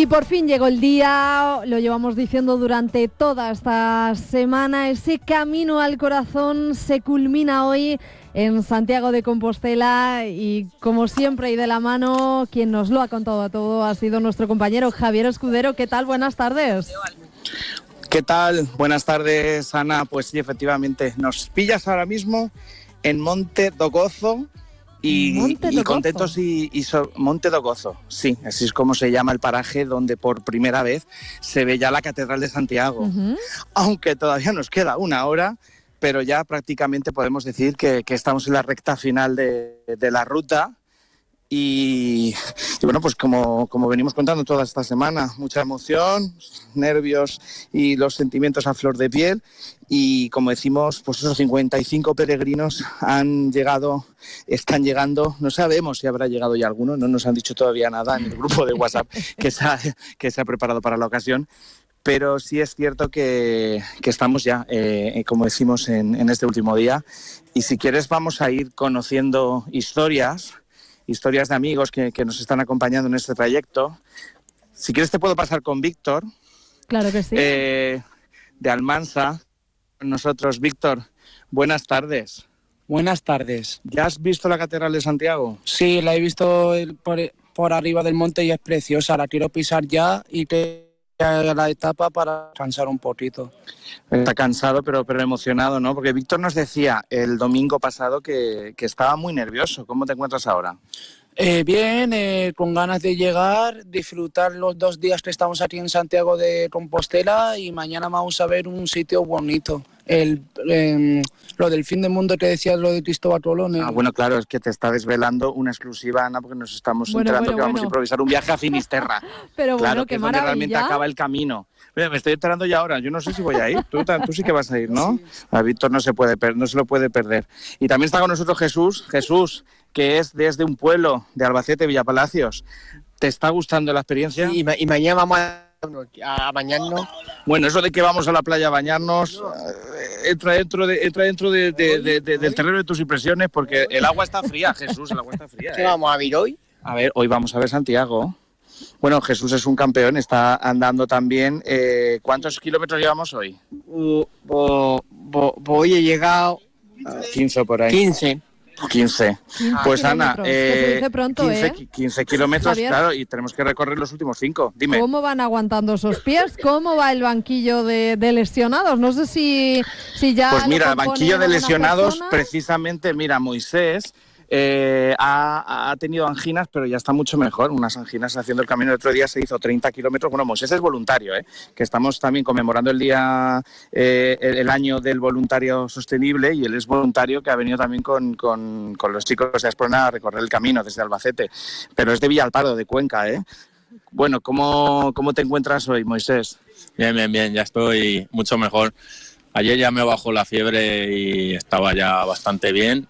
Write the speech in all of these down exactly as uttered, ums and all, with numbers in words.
Y por fin llegó el día, lo llevamos diciendo durante toda esta semana, ese camino al corazón se culmina hoy en Santiago de Compostela y como siempre y de la mano, quien nos lo ha contado a todo ha sido nuestro compañero Javier Escudero. ¿Qué tal? Buenas tardes. ¿Qué tal? Buenas tardes, Ana. Pues sí, efectivamente, nos pillas ahora mismo en Monte do Gozo. Y, Monte do y contentos Gozo. y, y so, Monte do Gozo, sí, así es como se llama el paraje donde por primera vez se ve ya la Catedral de Santiago. Uh-huh. Aunque todavía nos queda una hora, pero ya prácticamente podemos decir que, que estamos en la recta final de, de la ruta. Y, y bueno, pues como, como venimos contando toda esta semana, mucha emoción, nervios y los sentimientos a flor de piel. Y como decimos, pues esos cincuenta y cinco peregrinos han llegado, están llegando, no sabemos si habrá llegado ya alguno, no nos han dicho todavía nada en el grupo de WhatsApp que se ha, que se ha preparado para la ocasión. Pero sí es cierto que, que estamos ya, eh, como decimos, en, en este último día. Y si quieres vamos a ir conociendo historias, historias de amigos que, que nos están acompañando en este trayecto. Si quieres te puedo pasar con Víctor. Claro que sí. Eh, de Almansa. Nosotros, Víctor, buenas tardes. Buenas tardes. ¿Ya has visto la Catedral de Santiago? Sí, la he visto por, por arriba del monte y es preciosa. La quiero pisar ya y que la etapa para cansar un poquito. Está cansado pero, pero emocionado, ¿no? Porque Víctor nos decía el domingo pasado que, que estaba muy nervioso. ¿Cómo te encuentras ahora? Eh, bien, eh, con ganas de llegar, disfrutar los dos días que estamos aquí en Santiago de Compostela y mañana vamos a ver un sitio bonito. El, eh, lo del fin del mundo que decías, lo de Cristóbal Colón. Eh. Ah, bueno, claro, es que te está desvelando una exclusiva, Ana, porque nos estamos bueno, enterando bueno, que vamos bueno. a improvisar un viaje a Finisterra. Pero claro, bueno, que qué es donde maravilla. realmente acaba el camino. Mira, me estoy enterando ya ahora, yo no sé si voy a ir, tú, tú sí que vas a ir, ¿no? Sí. A Víctor no se puede per- no se lo puede perder. Y también está con nosotros Jesús, Jesús, que es desde un pueblo de Albacete, Villapalacios. ¿Te está gustando la experiencia? Sí, y, ma- y mañana vamos a, a bañarnos. Bueno, eso de que vamos a la playa a bañarnos eh, entra dentro, de, entra dentro de, de, de, de, del terreno de tus impresiones, porque el agua está fría, Jesús, el agua está fría. ¿Qué ¿eh? vamos a ver hoy? A ver, hoy vamos a ver Santiago. Bueno, Jesús es un campeón, está andando también. Eh, ¿Cuántos kilómetros llevamos hoy? Uh, bo, bo, hoy he llegado quince por ahí. quince. quince. Pues Ana, eh, que se dice pronto, quince, ¿eh? quince kilómetros, Javier, claro, y tenemos que recorrer los últimos cinco. Dime. ¿Cómo van aguantando esos pies? ¿Cómo va el banquillo de, de lesionados? No sé si, si ya... Pues mira, el lo banquillo de lesionados, persona. precisamente, mira, Moisés... Eh, ha, ha tenido anginas, pero ya está mucho mejor. Unas anginas haciendo el camino. El otro día se hizo treinta kilómetros. Bueno, Moisés es voluntario, ¿eh? Que estamos también conmemorando el día, eh, el, el año del voluntario sostenible, y él es voluntario que ha venido también con, con, con los chicos de Asprona a recorrer el camino desde Albacete. Pero es de Villalparo, de Cuenca, ¿eh? Bueno, ¿cómo, cómo te encuentras hoy, Moisés? Bien, bien, bien. Ya estoy mucho mejor. Ayer ya me bajó la fiebre y estaba ya bastante bien.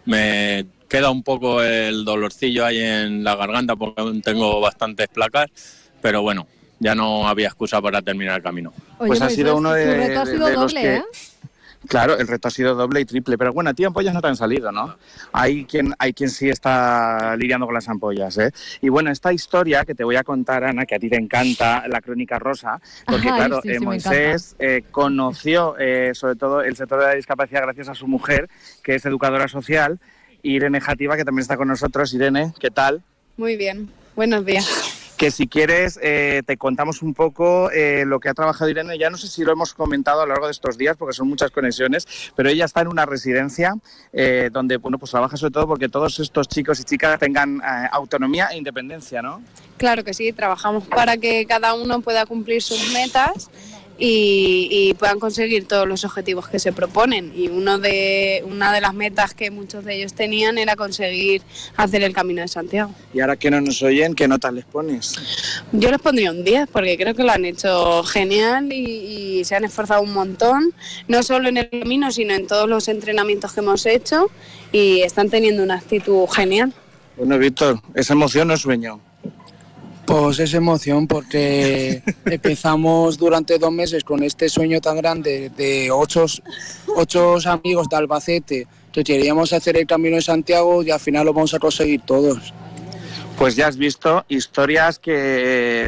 Me queda un poco el dolorcillo ahí en la garganta porque aún tengo bastantes placas, pero bueno, ya no había excusa para terminar el camino. Oye, pues ha Moisés, sido uno de, tu reto ha sido de, de los doble, que... ¿eh? Claro, el reto ha sido doble y triple, pero bueno, a ti ampollas no te han salido, ¿no? Hay quien, hay quien sí está lidiando con las ampollas, ¿eh? Y bueno, esta historia que te voy a contar, Ana, que a ti te encanta, la crónica rosa, porque Ay, claro, sí, eh, sí, Moisés eh, conoció eh, sobre todo el sector de la discapacidad gracias a su mujer, que es educadora social, Irene Játiva, que también está con nosotros. Irene, ¿qué tal? Muy bien, buenos días. Que si quieres eh, te contamos un poco eh, lo que ha trabajado Irene. Ya no sé si lo hemos comentado a lo largo de estos días porque son muchas conexiones, pero ella está en una residencia eh, donde bueno, pues trabaja sobre todo porque todos estos chicos y chicas tengan eh, autonomía e independencia, ¿no? Claro que sí, trabajamos para que cada uno pueda cumplir sus metas y, y puedan conseguir todos los objetivos que se proponen. Y uno de, una de las metas que muchos de ellos tenían era conseguir hacer el Camino de Santiago. Y ahora que no nos oyen, ¿qué notas les pones? Yo les pondría un diez porque creo que lo han hecho genial y, y se han esforzado un montón, no solo en el camino, sino en todos los entrenamientos que hemos hecho, y están teniendo una actitud genial. Bueno, Víctor, esa emoción no es sueño. Pues es emoción porque empezamos durante dos meses con este sueño tan grande de ocho, ocho amigos de Albacete que queríamos hacer el Camino de Santiago y al final lo vamos a conseguir todos. Pues ya has visto historias que